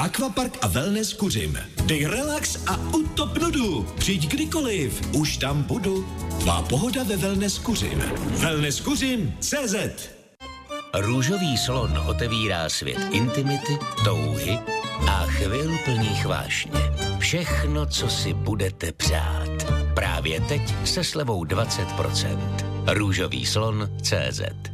Aquapark a wellness Kuřim. Dej relax a utop nudu. Přijď kdykoliv, už tam budu. Tvá pohoda ve wellness Kuřim. Wellness Kuřim CZ. Růžový slon otevírá svět intimity, touhy a chvil plných vášně. Všechno, co si budete přát. Právě teď se slevou 20%. Růžový slon CZ.